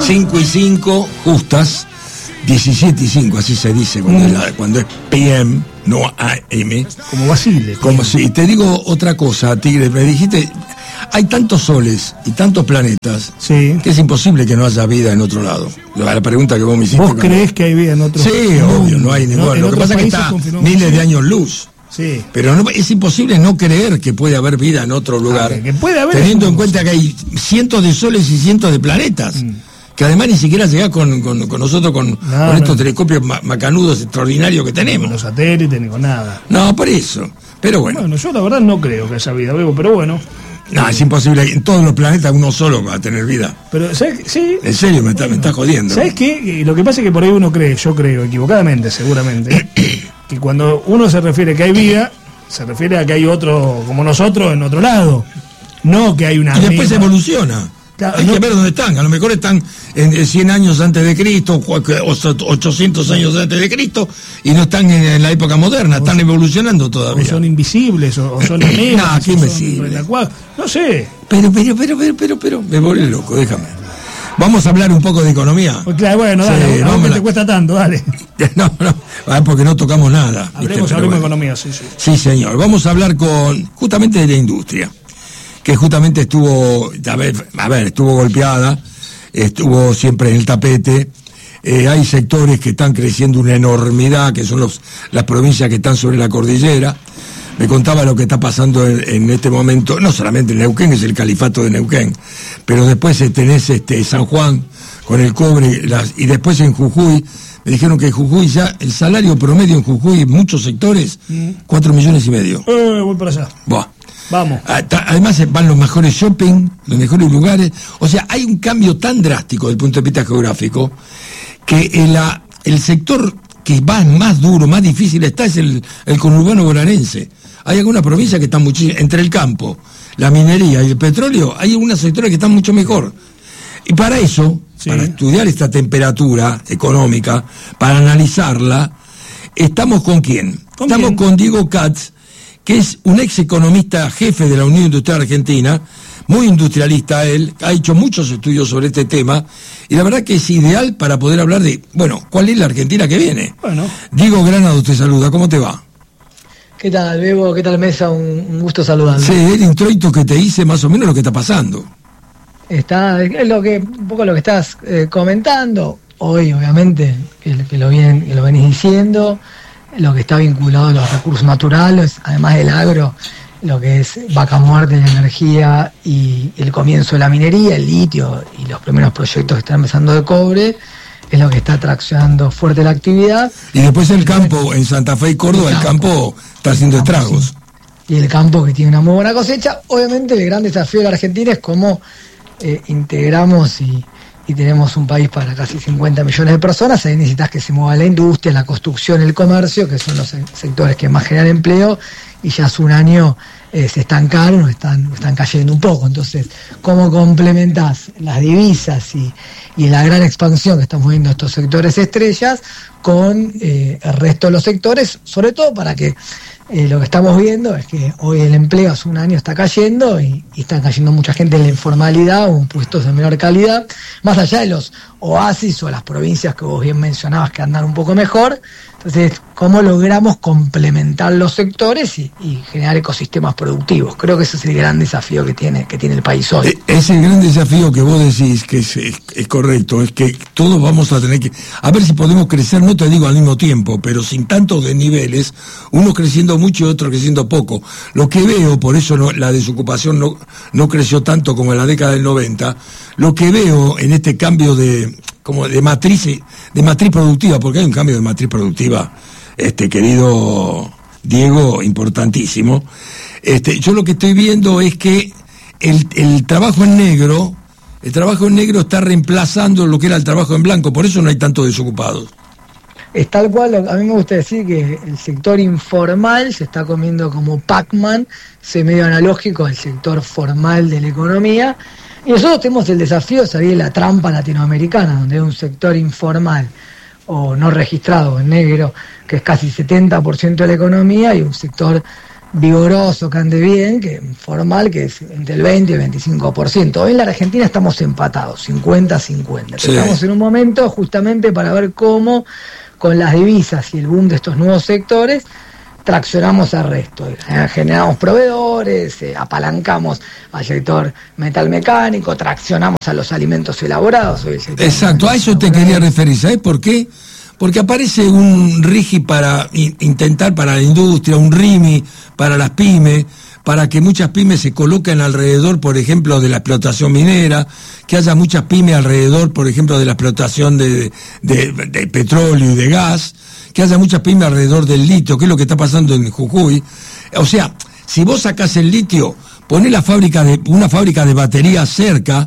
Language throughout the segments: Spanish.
5 y 5, justas, 17 y 5, así se dice cuando es PM, no AM. Como Basile. Como si, te digo otra cosa, Tigre, me dijiste, hay tantos soles y tantos planetas que es imposible que no haya vida en otro lado. La pregunta que vos me hiciste. ¿Vos creés que hay vida en otro lado? Sí, obvio, no hay ningún. Lo que pasa es que está miles de años luz. Sí. Pero no, es imposible no creer que puede haber vida en otro lugar, que puede haber, teniendo en cuenta que hay cientos de soles y cientos de planetas. Que además ni siquiera llegás con nosotros con estos telescopios macanudos extraordinarios que tenemos. Con los satélites ni con nada. No, por eso. Pero bueno. Bueno, yo la verdad no creo que haya vida, pero bueno. No, es imposible. En todos los planetas uno solo va a tener vida. Pero, ¿sabes? Sí. En serio, me está jodiendo. ¿Sabes qué? Lo que pasa es que por ahí uno cree, yo creo, equivocadamente, seguramente, que cuando uno se refiere a que hay vida, se refiere a que hay otro como nosotros en otro lado. No que hay una. Y después evoluciona. Claro, hay que ver dónde están. A lo mejor están en 100 años antes de Cristo, 800 años antes de Cristo, y no están en la época moderna, están evolucionando todavía. O son invisibles, o son amigos. No, qué invisible. No sé. Pero, me volví loco, déjame. Vamos a hablar un poco de economía. Pues claro, bueno, dale, sí, no te cuesta tanto, dale. No, porque no tocamos nada. Hablemos de economía, sí. Sí, señor. Vamos a hablar justamente de la industria, que justamente estuvo golpeada, estuvo siempre en el tapete. Hay sectores que están creciendo una enormidad, que son las provincias que están sobre la cordillera. Me contaba lo que está pasando en este momento, no solamente en Neuquén, es el califato de Neuquén, pero después tenés San Juan con el cobre, y después en Jujuy, me dijeron que en Jujuy ya el salario promedio en Jujuy, en muchos sectores, 4,5 millones. Voy para allá. Buah. Vamos. Además van los mejores shopping, los mejores lugares. O sea, hay un cambio tan drástico desde el punto de vista geográfico que el sector que va más duro, más difícil es el conurbano bonaerense. Hay algunas provincias que están muchísimo, entre el campo, la minería y el petróleo, hay algunos sectores que están mucho mejor. Y para eso, para estudiar esta temperatura económica, para analizarla, ¿estamos con quién? Estamos con Diego Katz, que es un ex economista jefe de la Unión Industrial Argentina, muy industrialista él, ha hecho muchos estudios sobre este tema, y la verdad que es ideal para poder hablar de, ¿cuál es la Argentina que viene? Bueno. Diego Granado te saluda, ¿cómo te va? ¿Qué tal, Bebo? ¿Qué tal, Mesa? Un gusto saludarte. Sí, el introito que te hice más o menos lo que está pasando. Es un poco lo que estás comentando. Hoy, obviamente, que lo venís diciendo, lo que está vinculado a los recursos naturales, además del agro, lo que es vaca muerta en energía y el comienzo de la minería, el litio y los primeros proyectos que están empezando de cobre, es lo que está traccionando fuerte la actividad. Y después el campo, en Santa Fe y Córdoba, el campo está haciendo estragos. Sí. Y el campo que tiene una muy buena cosecha. Obviamente el gran desafío de la Argentina es cómo integramos y tenemos un país para casi 50 millones de personas. Ahí necesitas que se mueva la industria, la construcción, el comercio, que son los sectores que más generan empleo, y ya hace un año se estancaron, están cayendo un poco. Entonces, ¿cómo complementás las divisas y la gran expansión que estamos viendo estos sectores estrellas con el resto de los sectores? Sobre todo para que lo que estamos viendo es que hoy el empleo hace un año está cayendo y están cayendo mucha gente en la informalidad o en puestos de menor calidad, más allá de los oasis o las provincias que vos bien mencionabas que andan un poco mejor. Entonces, ¿cómo logramos complementar los sectores y generar ecosistemas productivos? Creo que ese es el gran desafío que tiene el país hoy. Ese gran desafío que vos decís que es correcto, es que todos vamos a tener que, a ver si podemos crecer, no te digo al mismo tiempo, pero sin tantos desniveles, unos creciendo mucho y otros creciendo poco. Lo que veo, por eso la desocupación no creció tanto como en la década del 90, lo que veo en este cambio de matriz productiva, porque hay un cambio de matriz productiva, querido Diego, importantísimo. Yo lo que estoy viendo es que el trabajo en negro está reemplazando lo que era el trabajo en blanco, por eso no hay tantos desocupados. Es tal cual, a mí me gusta decir que el sector informal se está comiendo como Pac-Man, ese medio analógico al sector formal de la economía. Y nosotros tenemos el desafío de salir de la trampa latinoamericana, donde hay un sector informal o no registrado en negro, que es casi 70% de la economía, y un sector vigoroso, que ande bien, que formal, que es entre el 20 y el 25%. Hoy en la Argentina estamos empatados, 50-50. Sí. Estamos en un momento justamente para ver cómo, con las divisas y el boom de estos nuevos sectores, traccionamos al resto. Generamos proveedores, apalancamos al sector metalmecánico, traccionamos a los alimentos elaborados. Exacto, a eso te quería referir. ¿Sabes por qué? Porque aparece un RIGI para intentar para la industria, un RIMI para las pymes, para que muchas pymes se coloquen alrededor, por ejemplo, de la explotación minera, que haya muchas pymes alrededor, por ejemplo, de la explotación de petróleo y de gas, que haya muchas pymes alrededor del litio, que es lo que está pasando en Jujuy. O sea, si vos sacás el litio, ponés una fábrica de baterías cerca,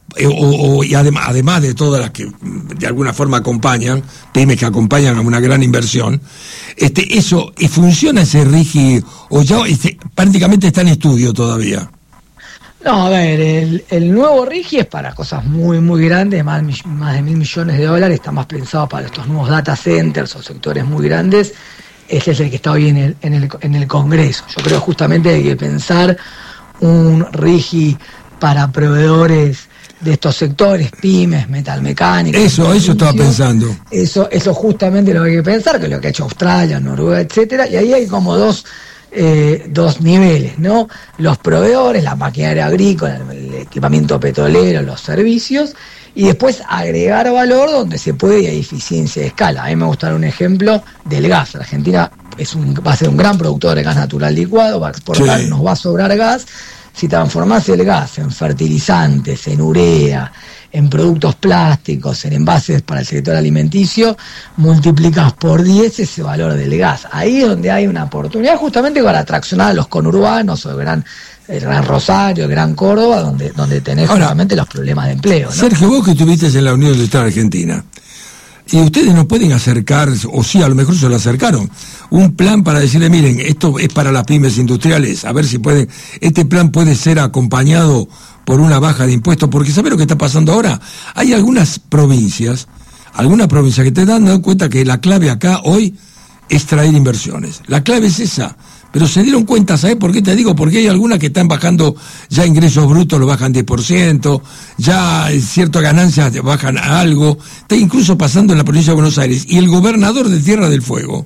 y además de todas las que de alguna forma acompañan, pymes que acompañan a una gran inversión, eso, y funciona ese RIGI, o ya prácticamente está en estudio todavía. No, a ver, el nuevo RIGI es para cosas muy, muy grandes, más de $1.000 millones, está más pensado para estos nuevos data centers o sectores muy grandes. Ese es el que está hoy en el Congreso. Yo creo justamente que hay que pensar un RIGI para proveedores de estos sectores, pymes, metalmecánicos. Eso estaba pensando. Eso justamente lo que hay que pensar, que es lo que ha hecho Australia, Noruega, etcétera, y ahí hay como dos niveles, ¿no? Los proveedores, la maquinaria agrícola, el equipamiento petrolero, los servicios, y después agregar valor donde se puede y hay eficiencia de escala. A mí me gusta un ejemplo del gas. Argentina va a ser un gran productor de gas natural licuado, va a exportar, sí. Nos va a sobrar gas. Si transformás el gas en fertilizantes, en urea, en productos plásticos, en envases para el sector alimenticio, multiplicas por 10 ese valor del gas. Ahí es donde hay una oportunidad justamente para atraccionar a los conurbanos o el Gran Rosario, el Gran Córdoba, donde tenés justamente los problemas de empleo, ¿no? Sergio, vos que estuviste en la Unión Industrial Argentina, y ustedes no pueden acercar, o sí, a lo mejor se lo acercaron, un plan para decirle, miren, esto es para las pymes industriales, a ver si pueden, este plan puede ser acompañado por una baja de impuestos, porque ¿sabés lo que está pasando ahora? Hay algunas provincias que te dan cuenta que la clave acá hoy es traer inversiones. La clave es esa. Pero se dieron cuenta, ¿sabes por qué te digo? Porque hay algunas que están bajando, ya ingresos brutos lo bajan 10%, ya ciertas ganancias bajan algo, está incluso pasando en la provincia de Buenos Aires. Y el gobernador de Tierra del Fuego,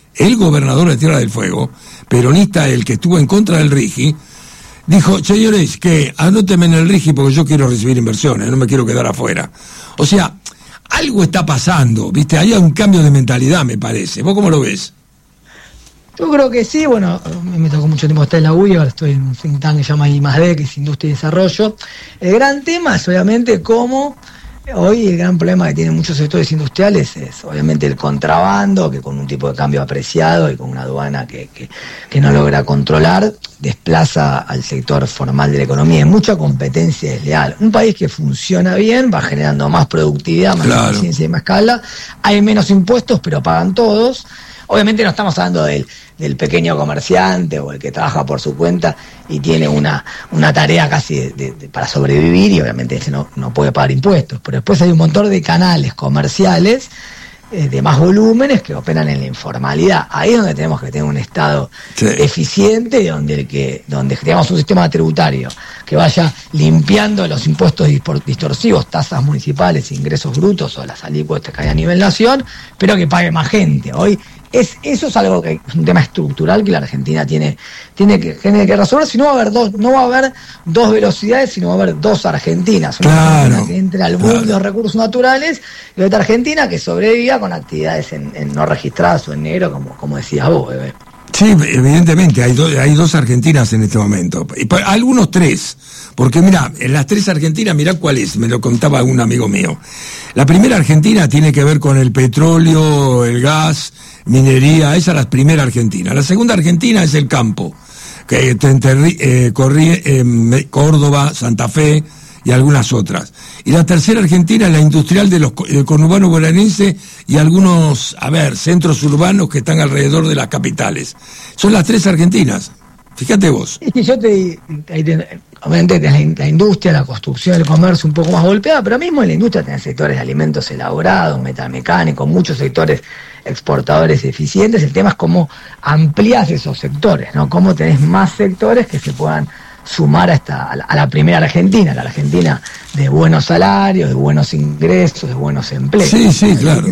peronista, el que estuvo en contra del RIGI, dijo, señores, que anótenme en el RIGI porque yo quiero recibir inversiones, no me quiero quedar afuera. O sea, algo está pasando, ¿viste? Hay un cambio de mentalidad, me parece. ¿Vos cómo lo ves? Yo creo que sí, bueno, me tocó mucho tiempo estar en la UI, ahora estoy en un think tank que se llama I+D, que es Industria y Desarrollo. El gran tema es obviamente cómo hoy el gran problema que tienen muchos sectores industriales es obviamente el contrabando, que con un tipo de cambio apreciado y con una aduana que no logra controlar, desplaza al sector formal de la economía. Hay mucha competencia desleal. Un país que funciona bien va generando más productividad, más eficiencia y más escala. Hay menos impuestos, pero pagan todos. Obviamente no estamos hablando del pequeño comerciante o el que trabaja por su cuenta y tiene una tarea casi para sobrevivir y obviamente ese no puede pagar impuestos. Pero después hay un montón de canales comerciales de más volúmenes que operan en la informalidad. Ahí es donde tenemos que tener un Estado eficiente y donde tengamos un sistema tributario que vaya limpiando los impuestos distorsivos, tasas municipales, ingresos brutos o las alícuotas que hay a nivel nación, pero que pague más gente. Hoy eso es algo que es un tema estructural que la Argentina tiene que resolver. Si no va a haber dos velocidades, sino va a haber dos Argentinas. Una Argentina que entre al boom de los recursos naturales y otra Argentina que sobreviva con actividades en no registradas o en negro, como decías vos, bebé. Sí, evidentemente, hay dos Argentinas en este momento. Y algunos tres. Porque mira, en las tres Argentinas, mirá cuál es, me lo contaba un amigo mío. La primera Argentina tiene que ver con el petróleo, el gas, minería, esa es la primera Argentina. La segunda Argentina es el campo, que Córdoba, Santa Fe y algunas otras. Y la tercera Argentina es la industrial del conurbano bonaerense y algunos, centros urbanos que están alrededor de las capitales. Son las tres Argentinas. Fíjate vos. Y yo obviamente tenés la industria, la construcción, el comercio un poco más golpeada, pero mismo en la industria tenés sectores de alimentos elaborados, metalmecánicos, muchos sectores exportadores eficientes. El tema es cómo amplías esos sectores, ¿no? Cómo tenés más sectores que se puedan sumar a la primera Argentina, la Argentina de buenos salarios, de buenos ingresos, de buenos empleos. Sí, claro.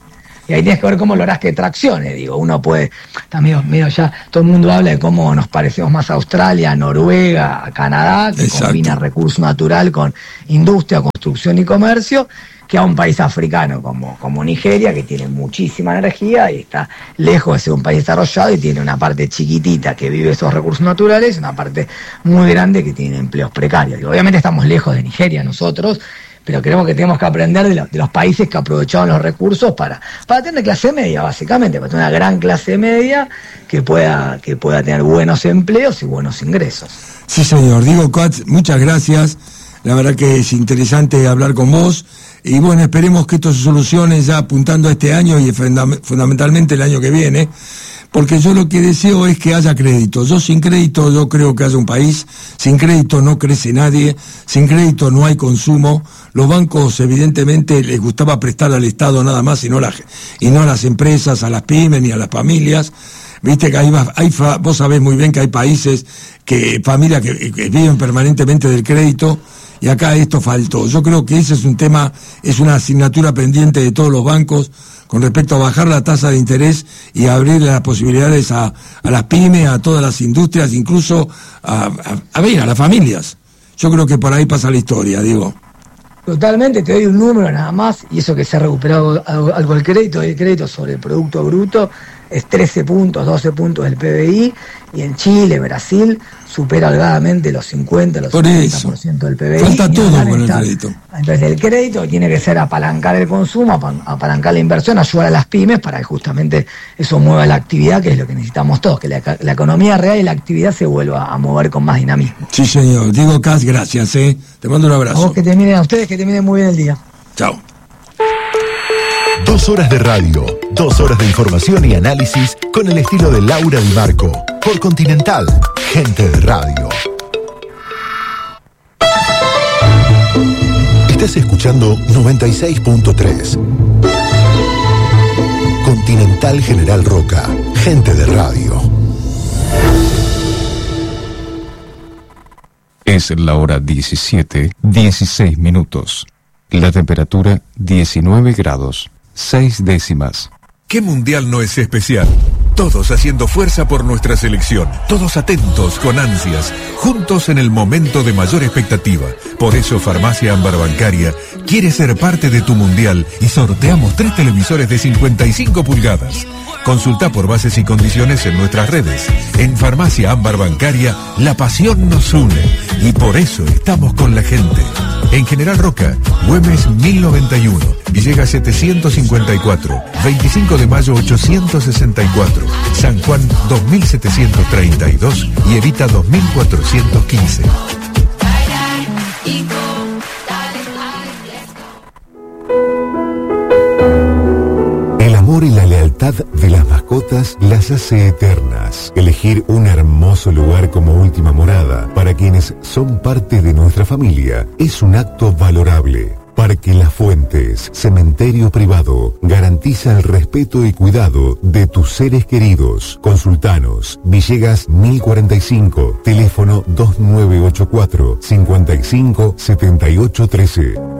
Y ahí tienes que ver cómo lográs que traccione. Digo, uno puede, está medio ya, todo el mundo habla de cómo nos parecemos más a Australia, a Noruega, a Canadá, que combina recurso natural con industria, construcción y comercio, que a un país africano como Nigeria, que tiene muchísima energía y está lejos de ser un país desarrollado y tiene una parte chiquitita que vive esos recursos naturales, una parte muy grande que tiene empleos precarios. Digo, obviamente estamos lejos de Nigeria nosotros, pero creemos que tenemos que aprender de los países que aprovecharon los recursos para tener clase media, básicamente, para tener una gran clase media que pueda tener buenos empleos y buenos ingresos. Sí, señor. Diego Katz, muchas gracias. La verdad que es interesante hablar con vos. Y bueno, esperemos que esto se solucione ya apuntando a este año y fundamentalmente el año que viene, porque yo lo que deseo es que haya crédito. Yo sin crédito, yo creo que haya un país. Sin crédito no crece nadie, sin crédito no hay consumo. Los bancos evidentemente les gustaba prestar al Estado nada más y no a las empresas, a las pymes ni a las familias. Viste que vos sabés muy bien que hay países, familias que viven permanentemente del crédito, y acá esto faltó. Yo creo que ese es un tema, es una asignatura pendiente de todos los bancos con respecto a bajar la tasa de interés y abrir las posibilidades a las pymes, a todas las industrias, incluso a las familias. Yo creo que por ahí pasa la historia, digo. Totalmente, te doy un número nada más, y eso que se ha recuperado algo el crédito sobre el Producto Bruto es 13 puntos, 12 puntos del PBI, y en Chile, Brasil, supera holgadamente los 50, los 50% del PBI. Falta todo con el crédito. Entonces el crédito tiene que ser apalancar el consumo, apalancar la inversión, ayudar a las pymes para que justamente eso mueva la actividad, que es lo que necesitamos todos, que la economía real y la actividad se vuelva a mover con más dinamismo. Sí, señor. Diego Katz, gracias. Te mando un abrazo. A ustedes que terminen muy bien el día. Chao. 2 horas de radio, 2 horas de información y análisis con el estilo de Laura Di Marco, por Continental, gente de radio. Estás escuchando 96.3. Continental General Roca, gente de radio. Es la hora 17:16 minutos. La temperatura 19 grados. 6 décimas. ¿Qué mundial no es especial? Todos haciendo fuerza por nuestra selección, todos atentos, con ansias, juntos en el momento de mayor expectativa. Por eso Farmacia Ámbar Bancaria quiere ser parte de tu mundial y sorteamos 3 televisores de 55 pulgadas. Consulta por bases y condiciones en nuestras redes. En Farmacia Ámbar Bancaria, la pasión nos une y por eso estamos con la gente. En General Roca, Güemes 1091, Villegas 754, 25 de mayo 864, San Juan 2732 y Evita 2415. El amor y la lealtad de las mascotas las hace eternas. Elegir un hermoso lugar como última morada para quienes son parte de nuestra familia es un acto valorable. Parque Las Fuentes, cementerio privado, garantiza el respeto y cuidado de tus seres queridos. Consultanos, Villegas 1045, teléfono 2984 55 78 13.